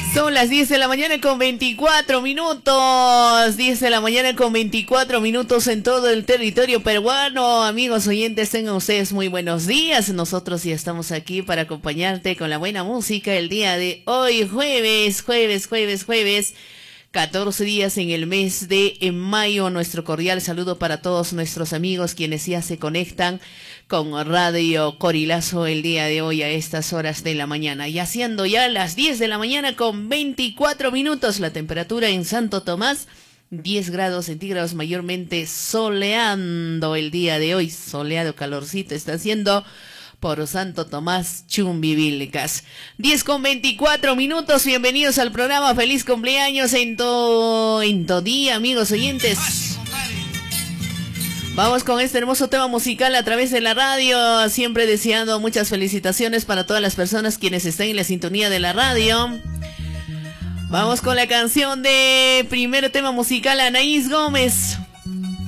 Son las 10 de la mañana con 24 minutos. 10 de la mañana con 24 minutos en todo el territorio peruano. Amigos oyentes, tengan ustedes muy buenos días. Nosotros ya estamos aquí para acompañarte con la buena música el día de hoy, jueves. 14 días en el mes de mayo. Nuestro cordial saludo para todos nuestros amigos quienes ya se conectan con Radio Corilazo el día de hoy a estas horas de la mañana. Y haciendo ya las 10 de la mañana con 24 minutos, la temperatura en Santo Tomás, 10 grados centígrados, mayormente soleando el día de hoy. Soleado, calorcito está haciendo por Santo Tomás, Chumbivilcas. 10 con 24 minutos, bienvenidos al programa, feliz cumpleaños en tu día, amigos oyentes. Vamos con este hermoso tema musical a través de la radio, siempre deseando muchas felicitaciones para todas las personas quienes están en la sintonía de la radio. Vamos con la canción de primer tema musical, Anaís Gómez.